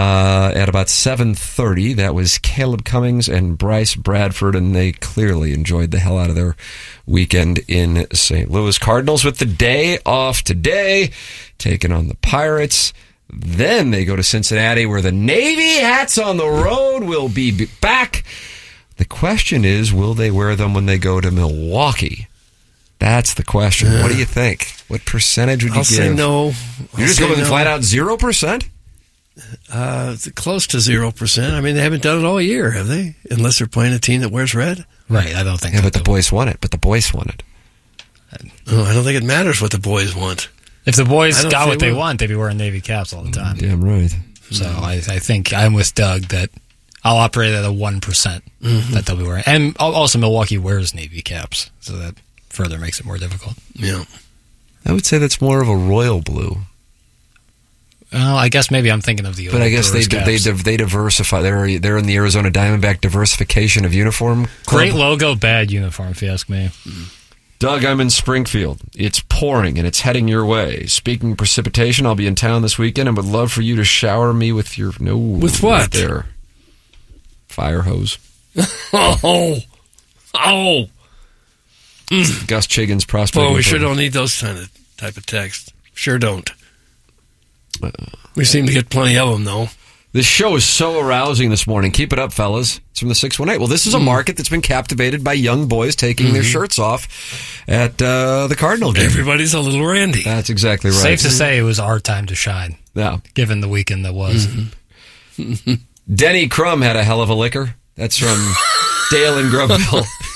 at about 7:30. That was Caleb Cummings and Bryce Bradford, and they clearly enjoyed the hell out of their weekend in St. Louis. Cardinals with the day off today, taking on the Pirates. Then they go to Cincinnati, where the Navy hats on the road will be back. The question is, will they wear them when they go to Milwaukee? That's the question. What do you think? What percentage would you give? I'll say no. You're just going flat out 0%? Close to 0%. I mean, they haven't done it all year, have they? Unless they're playing a team that wears red. Right, I don't think but the boys won it. I don't think it matters what the boys want. If the boys got what they want, they'd be wearing Navy caps all the time. Damn right. So I think I'm with Doug that I'll operate at a 1% that they'll be wearing. And also Milwaukee wears Navy caps, so that further makes it more difficult. Yeah. I would say that's more of a royal blue. Well, I guess maybe I'm thinking of the old. But I guess they diversify. They're in the Arizona Diamondback diversification of uniform club. Great logo, bad uniform, if you ask me. Doug, I'm in Springfield. It's pouring and it's heading your way. Speaking of precipitation, I'll be in town this weekend and would love for you to shower me with your... No. With what? Right there. Fire hose. Oh. Gus Chiggins prospect. Well, we sure don't need those type of text. Sure don't. We seem to get plenty of them, though. This show is so arousing this morning. Keep it up, fellas. It's from the 618. Well, this is a market that's been captivated by young boys taking their shirts off at the Cardinal game. Everybody's a little randy. That's exactly right. Safe to say it was our time to shine. Yeah. Given the weekend that was. Denny Crum had a hell of a liquor. That's from Dale in Grubville.